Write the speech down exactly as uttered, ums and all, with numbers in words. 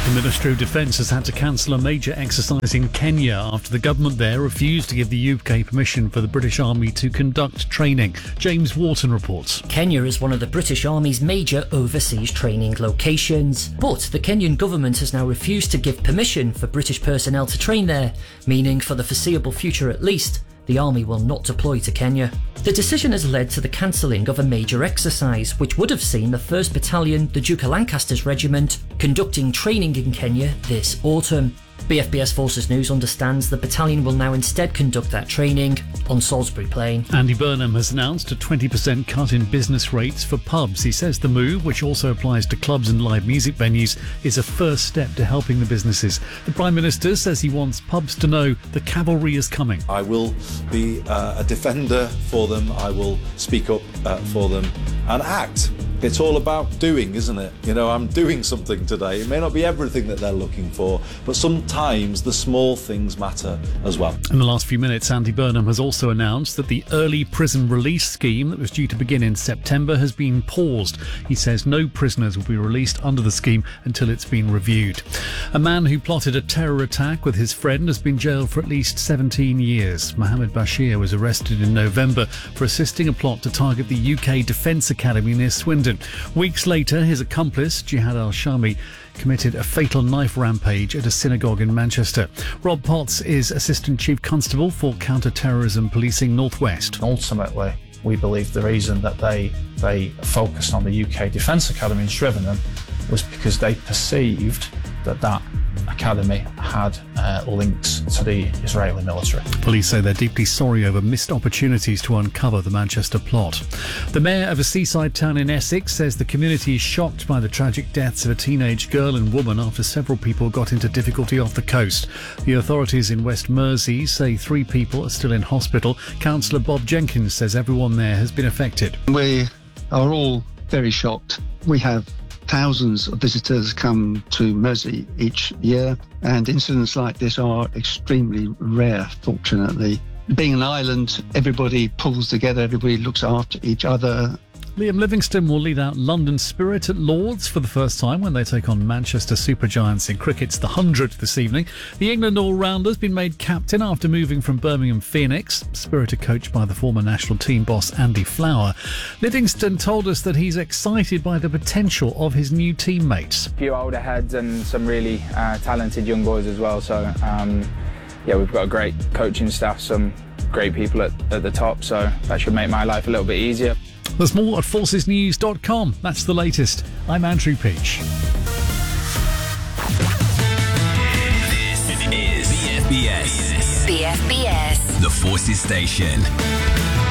The Ministry of Defence has had to cancel a major exercise in Kenya after the government there refused to give the U K permission for the British Army to conduct training. James Wharton reports. Kenya is one of the British Army's major overseas training locations, but the Kenyan government has now refused to give permission for British personnel to train there, meaning for the foreseeable future at least, the Army will not deploy to Kenya. The decision has led to the cancelling of a major exercise, which would have seen the first Battalion, the Duke of Lancaster's Regiment, conducting training in Kenya this autumn. B F B S Forces News understands the battalion will now instead conduct that training on Salisbury Plain. Andy Burnham has announced a twenty percent cut in business rates for pubs. He says the move, which also applies to clubs and live music venues, is a first step to helping the businesses. The Prime Minister says he wants pubs to know the cavalry is coming. I will be uh, a defender for them. I will speak up uh, for them and act. It's all about doing, isn't it? You know, I'm doing something today. It may not be everything that they're looking for, but sometimes the small things matter as well. In the last few minutes, Andy Burnham has also announced that the early prison release scheme that was due to begin in September has been paused. He says no prisoners will be released under the scheme until it's been reviewed. A man who plotted a terror attack with his friend has been jailed for at least seventeen years. Mohammed Bashir was arrested in November for assisting a plot to target the U K Defence Academy near Swindon. Weeks later, his accomplice, Jihad al-Shami, committed a fatal knife rampage at a synagogue in Manchester. Rob Potts is Assistant Chief Constable for Counter-Terrorism Policing North West. Ultimately, we believe the reason that they, they focused on the U K Defence Academy in Shrivenham was because they perceived that that academy had uh, links to the Israeli military. Police say they're deeply sorry over missed opportunities to uncover the Manchester plot. The mayor of a seaside town in Essex says the community is shocked by the tragic deaths of a teenage girl and woman after several people got into difficulty off the coast. The authorities in West Mersey say three people are still in hospital. Councillor Bob Jenkins says everyone there has been affected. We are all very shocked. We have thousands of visitors come to Mersey each year, and incidents like this are extremely rare, fortunately. Being an island, everybody pulls together, everybody looks after each other. Liam Livingstone will lead out London Spirit at Lords for the first time when they take on Manchester Supergiants in cricket's the hundredth this evening. The England all-rounder has been made captain after moving from Birmingham Phoenix. Spirit are coached by the former national team boss Andy Flower. Livingstone told us that he's excited by the potential of his new teammates. A few older heads and some really uh, talented young boys as well. So, um, yeah, we've got a great coaching staff, some great people at, at the top, so that should make my life a little bit easier. There's more at forces news dot com. That's the latest. I'm Andrew Peach. This is B F B S. B F B S. The Forces Station.